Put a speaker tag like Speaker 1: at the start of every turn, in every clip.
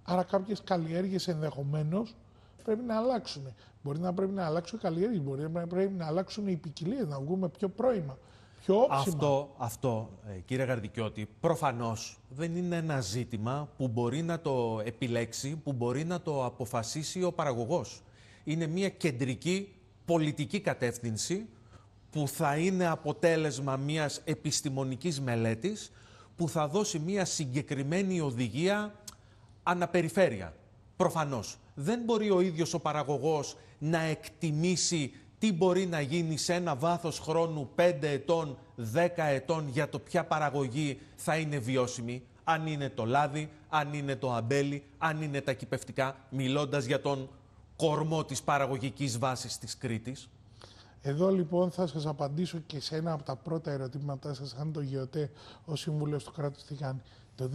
Speaker 1: Άρα κάποιες καλλιέργειες ενδεχομένως πρέπει να αλλάξουν. Μπορεί να πρέπει να αλλάξουν οι καλλιέργειες, μπορεί να πρέπει να αλλάξουν οι ποικιλίες, να βγούμε πιο πρώιμα, πιο όψιμα.
Speaker 2: Αυτό, κύριε Γαρδικιώτη, προφανώς δεν είναι ένα ζήτημα που μπορεί να το επιλέξει, που μπορεί να το αποφασίσει ο παραγωγός. Είναι μια κεντρική πολιτική κατεύθυνση που θα είναι αποτέλεσμα μιας επιστημονικής μελέτης που θα δώσει μια συγκεκριμένη οδηγία αναπεριφέρεια. Προφανώς. Δεν μπορεί ο ίδιος ο παραγωγός να εκτιμήσει τι μπορεί να γίνει σε ένα βάθος χρόνου 5 ετών, 10 ετών για το ποια παραγωγή θα είναι βιώσιμη. Αν είναι το λάδι, αν είναι το αμπέλι, αν είναι τα κυπευτικά, μιλώντας για τον κορμό της παραγωγικής βάσης της Κρήτης.
Speaker 1: Εδώ λοιπόν θα σας απαντήσω και σε ένα από τα πρώτα ερωτήματά σας, αν το ΓΕΟΤΕ ως Σύμβουλος του Κράτους τι κάνει. Το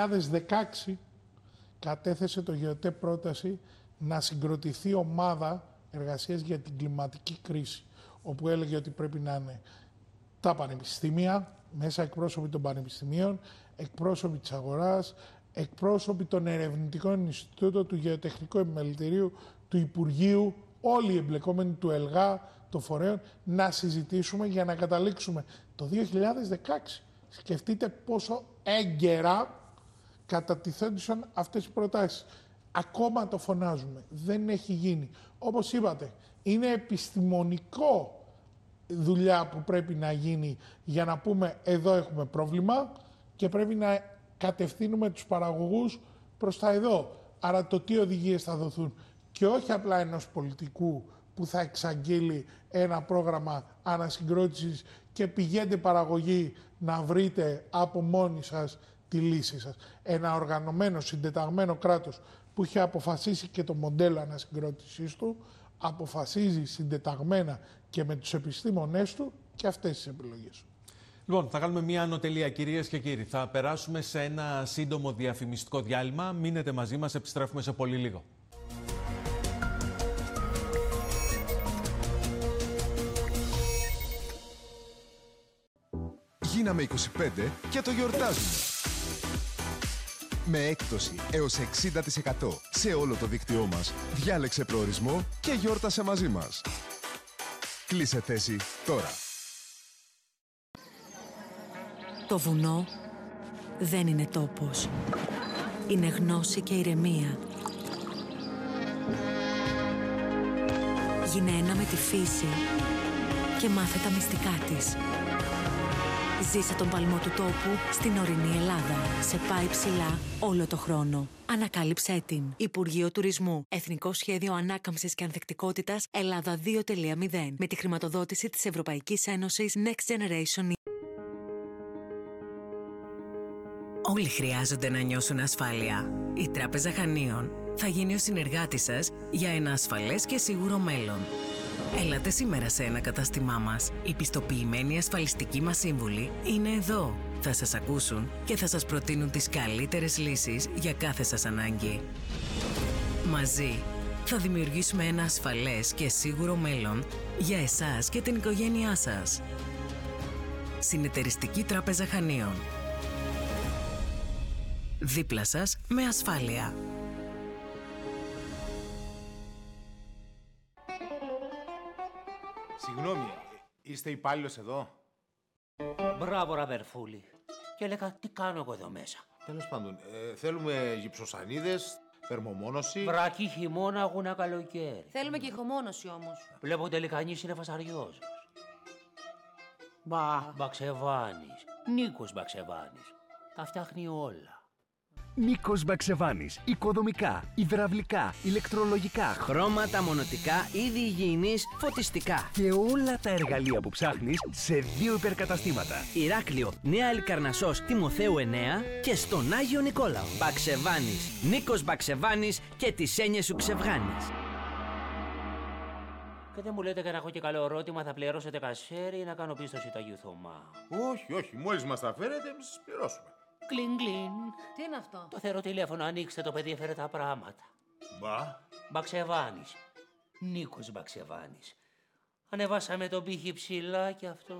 Speaker 1: 2016 κατέθεσε το ΓΕΟΤΕ πρόταση να συγκροτηθεί ομάδα εργασίας για την κλιματική κρίση, όπου έλεγε ότι πρέπει να είναι τα πανεπιστήμια, μέσα εκπρόσωποι των πανεπιστημίων, εκπρόσωποι της αγοράς, εκπρόσωποι των ερευνητικών Ινστιτούτων, του Γεωτεχνικού Επιμελητηρίου, του Υπουργείου, όλοι οι εμπλεκόμενοι του ΕΛΓΑ, των φορέων, να συζητήσουμε για να καταλήξουμε το 2016. Σκεφτείτε πόσο έγκαιρα κατατιθόντουσαν αυτές οι προτάσεις. Ακόμα το φωνάζουμε. Δεν έχει γίνει. Όπως είπατε, είναι επιστημονικό δουλειά που πρέπει να γίνει για να πούμε εδώ έχουμε πρόβλημα και πρέπει να κατευθύνουμε τους παραγωγούς προς τα εδώ. Άρα το τι οδηγίες θα δοθούν και όχι απλά ενός πολιτικού που θα εξαγγείλει ένα πρόγραμμα ανασυγκρότησης και πηγαίνετε παραγωγή να βρείτε από μόνοι σας τη λύση σας. Ένα οργανωμένο, συντεταγμένο κράτος που έχει αποφασίσει και το μοντέλο ανασυγκρότησής του, αποφασίζει συντεταγμένα και με τους επιστήμονές του και αυτές τις επιλογές.
Speaker 2: Λοιπόν, θα κάνουμε μία ανωτελεία, κυρίες και κύριοι. Θα περάσουμε σε ένα σύντομο διαφημιστικό διάλειμμα. Μείνετε μαζί μας, επιστρέφουμε σε πολύ λίγο.
Speaker 3: Γίναμε 25 και το γιορτάζουμε. Με έκπτωση έως 60% σε όλο το δίκτυό μας. Διάλεξε προορισμό και γιόρτασε μαζί μας. Κλείσε θέση τώρα.
Speaker 4: Το βουνό δεν είναι τόπος. Είναι γνώση και ηρεμία. Γίνε ένα με τη φύση και μάθε τα μυστικά της. Ζήσε τον παλμό του τόπου στην ορεινή Ελλάδα. Σε πάει ψηλά όλο το χρόνο. Ανακάλυψέ την. Υπουργείο Τουρισμού. Εθνικό Σχέδιο Ανάκαμψης και Ανθεκτικότητας Ελλάδα 2.0. Με τη χρηματοδότηση της Ευρωπαϊκής Ένωσης Next Generation. Όλοι χρειάζονται να νιώσουν ασφάλεια. Η Τράπεζα Χανίων θα γίνει ο συνεργάτης σας για ένα ασφαλές και σίγουρο μέλλον. Έλατε σήμερα σε ένα κατάστημά μας. Οι πιστοποιημένοι ασφαλιστικοί μας σύμβουλοι είναι εδώ. Θα σας ακούσουν και θα σας προτείνουν τις καλύτερες λύσεις για κάθε σας ανάγκη. Μαζί θα δημιουργήσουμε ένα ασφαλές και σίγουρο μέλλον για εσάς και την οικογένειά σας. Συνεταιριστική Τράπεζα Χανίων. Δίπλα σας με ασφάλεια.
Speaker 5: Συγγνώμη, είστε υπάλληλος εδώ?
Speaker 6: Μπράβο, ραβερφούλη. Και έλεγα, τι κάνω εγώ εδώ μέσα.
Speaker 5: Τέλος πάντων, θέλουμε γυψοσανίδες, θερμομόνωση.
Speaker 6: Βρακή χειμώνα, αγούνα καλοκαίρι.
Speaker 7: Θέλουμε και ηχομόνωση όμως.
Speaker 6: Βλέπω τελικανής είναι φασαριός. Μπαξεβάνης. Νίκος Μπαξεβάνης. Τα φτιάχνει όλα.
Speaker 8: Νίκος Μπαξεβάνης. Οικοδομικά, υδραυλικά, ηλεκτρολογικά,
Speaker 9: χρώματα, μονοτικά, είδη υγιεινής, φωτιστικά.
Speaker 8: Και όλα τα εργαλεία που ψάχνεις σε 2 υπερκαταστήματα.
Speaker 9: Ηράκλειο, Νέα Ελικαρνασσός, Τιμοθέου 9 και στον Άγιο Νικόλαο. Μπαξεβάνης. Νίκος Μπαξεβάνης και τις έννοιες σου ξευγάνεις.
Speaker 6: Και δεν μου λέτε και να έχω και καλό ερώτημα, θα πληρώσετε κασέρι ή να κάνω πίστοση του Αγίου Θωμά?
Speaker 5: Όχι, μόλις μας τα φέρετε, εμείς σας πληρώσουμε.
Speaker 6: Κλιν κλιν.
Speaker 7: Τι είναι αυτό?
Speaker 6: Το θεροτηλέφωνο, ανοίξτε, το παιδί έφερε τα πράγματα. Μπαξεβάνης. Νίκος Μπαξεβάνης. Ανεβάσαμε τον πύχη ψηλά και αυτό...